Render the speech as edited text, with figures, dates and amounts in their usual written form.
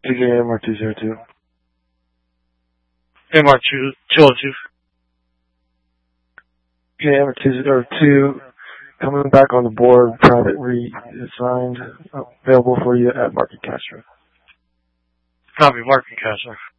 TJ MR202. MR202. TJ MR202. Coming back on the board, private reassigned, available for you at Market Castro. Copy, Market Castro.